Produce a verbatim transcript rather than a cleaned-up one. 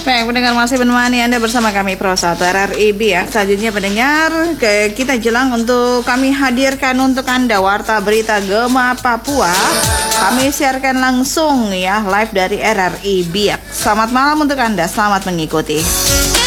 Baik, pendengar masih menemani Anda bersama kami Pro satu R R I B ya. Selanjutnya pendengar, ke, kita jelang untuk kami hadirkan untuk Anda Warta Berita Gema Papua. Kami siarkan langsung ya, live dari R R I B ya. Selamat malam untuk Anda, selamat mengikuti.